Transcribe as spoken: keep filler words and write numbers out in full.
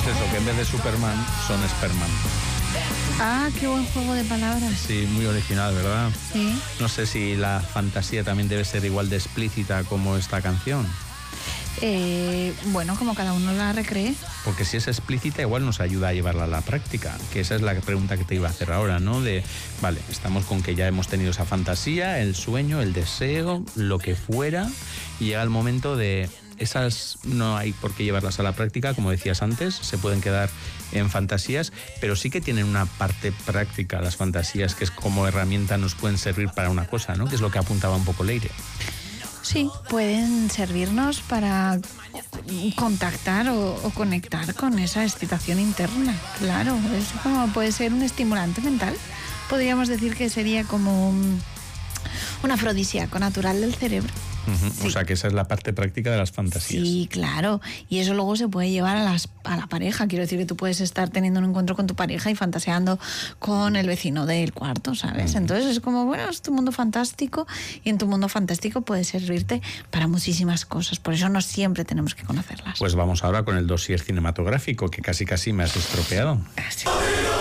es eso, que en vez de Superman son Sperman. Ah, qué buen juego de palabras. Sí, muy original, ¿verdad? Sí. No sé si la fantasía también debe ser igual de explícita como esta canción. Eh, bueno, como cada uno la recree. Porque si es explícita, igual nos ayuda a llevarla a la práctica. Que esa es la pregunta que te iba a hacer ahora, ¿no? De, vale, estamos con que ya hemos tenido esa fantasía, el sueño, el deseo, lo que fuera, y llega el momento de... Esas no hay por qué llevarlas a la práctica, como decías antes, se pueden quedar en fantasías, pero sí que tienen una parte práctica las fantasías, que es como herramienta nos pueden servir para una cosa, ¿no? Que es lo que apuntaba un poco Leire. Sí, pueden servirnos para contactar o, o conectar con esa excitación interna. Claro, es como puede ser un estimulante mental. Podríamos decir que sería como un, un afrodisíaco natural del cerebro. Uh-huh. Sí. O sea, que esa es la parte práctica de las fantasías. Sí, claro. Y eso luego se puede llevar a, las, a la pareja. Quiero decir que tú puedes estar teniendo un encuentro con tu pareja y fantaseando con el vecino del cuarto, ¿sabes? Uh-huh. Entonces es como, bueno, es tu mundo fantástico y en tu mundo fantástico puede servirte para muchísimas cosas. Por eso no siempre tenemos que conocerlas. Pues vamos ahora con el dossier cinematográfico, que casi casi me has estropeado. Casi.